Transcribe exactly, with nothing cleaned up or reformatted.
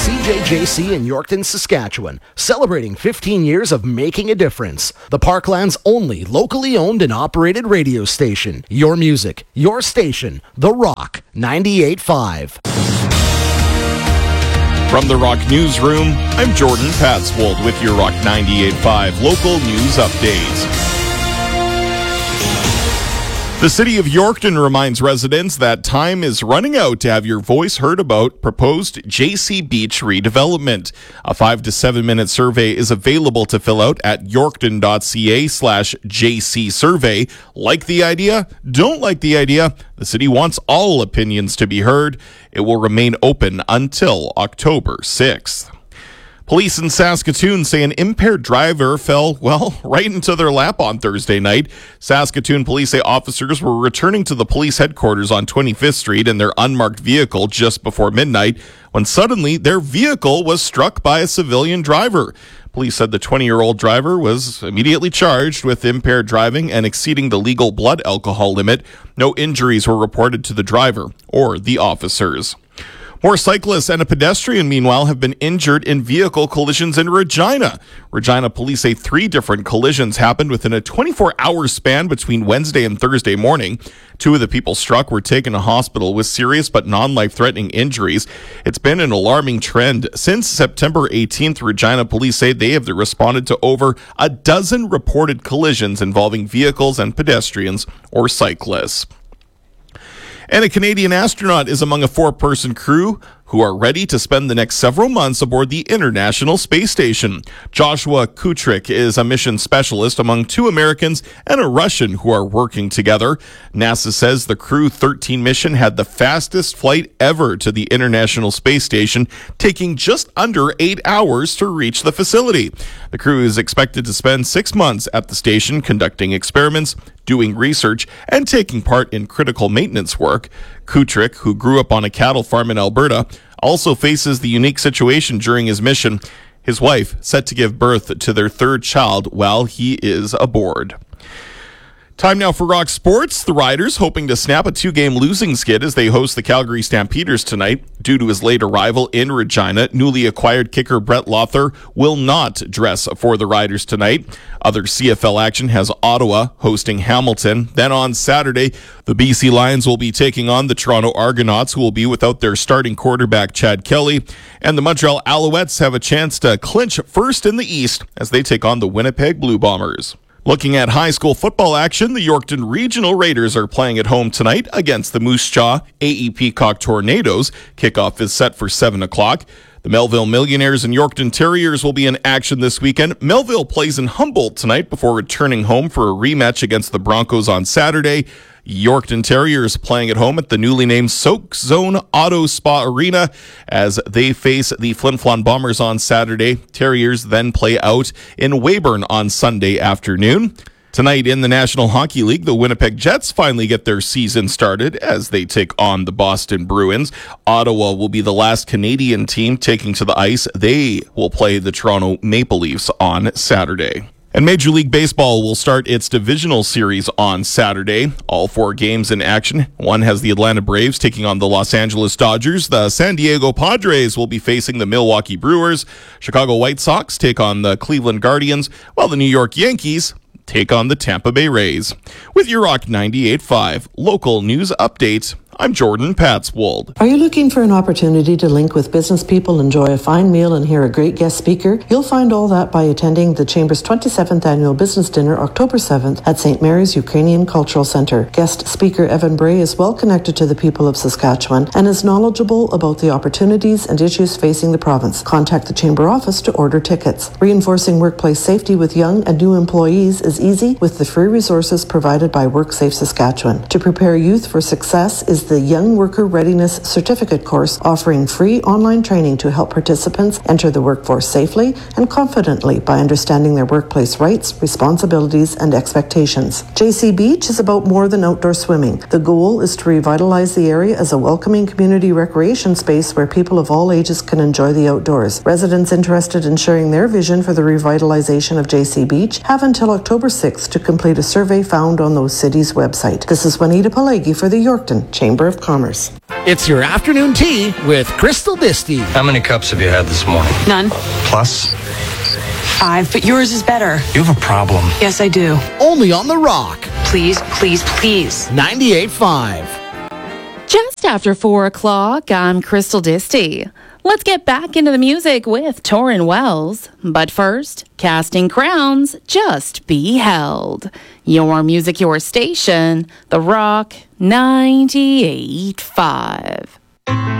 C J J C in Yorkton, Saskatchewan, celebrating fifteen years of making a difference. The Parkland's only locally owned and operated radio station. Your music, your station, The Rock ninety-eight point five. From the Rock Newsroom, I'm Jordan Patswold with your Rock ninety-eight point five local news updates. The City of Yorkton reminds residents that time is running out to have your voice heard about proposed J C Beach redevelopment. A five to seven minute survey is available to fill out at yorkton.ca slash JC survey. Like the idea? Don't like the idea? The city wants all opinions to be heard. It will remain open until October sixth. Police in Saskatoon say an impaired driver fell, well, right into their lap on Thursday night. Saskatoon police say officers were returning to the police headquarters on twenty-fifth Street in their unmarked vehicle just before midnight when suddenly their vehicle was struck by a civilian driver. Police said the twenty-year-old driver was immediately charged with impaired driving and exceeding the legal blood alcohol limit. No injuries were reported to the driver or the officers. More cyclists and a pedestrian, meanwhile, have been injured in vehicle collisions in Regina. Regina police say three different collisions happened within a twenty-four hour span between Wednesday and Thursday morning. Two of the people struck were taken to hospital with serious but non-life-threatening injuries. It's been an alarming trend. Since September eighteenth, Regina police say they have responded to over a dozen reported collisions involving vehicles and pedestrians or cyclists. And a Canadian astronaut is among a four-person crew who are ready to spend the next several months aboard the International Space Station. Joshua Kutryk is a mission specialist among two Americans and a Russian who are working together. NASA says the Crew thirteen mission had the fastest flight ever to the International Space Station, taking just under eight hours to reach the facility. The crew is expected to spend six months at the station conducting experiments, doing research, and taking part in critical maintenance work. Kutryk, who grew up on a cattle farm in Alberta, also faces the unique situation during his mission. His wife set to give birth to their third child while he is aboard. Time now for Rock Sports. The Riders hoping to snap a two-game losing skid as they host the Calgary Stampeders tonight. Due to his late arrival in Regina, newly acquired kicker Brett Lothar will not dress for the Riders tonight. Other C F L action has Ottawa hosting Hamilton. Then on Saturday, the B C Lions will be taking on the Toronto Argonauts, who will be without their starting quarterback Chad Kelly. And the Montreal Alouettes have a chance to clinch first in the East as they take on the Winnipeg Blue Bombers. Looking at high school football action, the Yorkton Regional Raiders are playing at home tonight against the Moose Jaw A E Peacock Tornadoes. Kickoff is set for seven o'clock. The Melville Millionaires and Yorkton Terriers will be in action this weekend. Melville plays in Humboldt tonight before returning home for a rematch against the Broncos on Saturday. Yorkton Terriers playing at home at the newly named Soak Zone Auto Spa Arena as they face the Flin Flon Bombers on Saturday. Terriers then play out in Weyburn on Sunday afternoon. Tonight in the National Hockey League, the Winnipeg Jets finally get their season started as they take on the Boston Bruins. Ottawa will be the last Canadian team taking to the ice. They will play the Toronto Maple Leafs on Saturday. And Major League Baseball will start its divisional series on Saturday. All four games in action. One has the Atlanta Braves taking on the Los Angeles Dodgers. The San Diego Padres will be facing the Milwaukee Brewers. Chicago White Sox take on the Cleveland Guardians, while the New York Yankees take on the Tampa Bay Rays. With your Rock ninety-eight point five local news update, I'm Jordan Patswold. Are you looking for an opportunity to link with business people, enjoy a fine meal, and hear a great guest speaker? You'll find all that by attending the Chamber's twenty-seventh Annual Business Dinner, October seventh, at Saint Mary's Ukrainian Cultural Centre. Guest speaker Evan Bray is well connected to the people of Saskatchewan and is knowledgeable about the opportunities and issues facing the province. Contact the Chamber office to order tickets. Reinforcing workplace safety with young and new employees is easy with the free resources provided by WorkSafe Saskatchewan. To prepare youth for success is the Young Worker Readiness Certificate course, offering free online training to help participants enter the workforce safely and confidently by understanding their workplace rights, responsibilities, and expectations. J C Beach is about more than outdoor swimming. The goal is to revitalize the area as a welcoming community recreation space where people of all ages can enjoy the outdoors. Residents interested in sharing their vision for the revitalization of J C Beach have until October sixth to complete a survey found on those cities' website. This is Juanita Pelegi for the Yorkton Chamber Chamber of Commerce. It's your afternoon tea with Crystal Disty. How many cups have you had this morning? None. Plus? Five, but yours is better. You have a problem. Yes, I do. Only on The Rock. Please, please, please. ninety-eight point five. Just after four o'clock, I'm Crystal Disty. Let's get back into the music with Torrin Wells. But first, Casting Crowns, Just Be Held. Your music, your station, The Rock ninety-eight point five.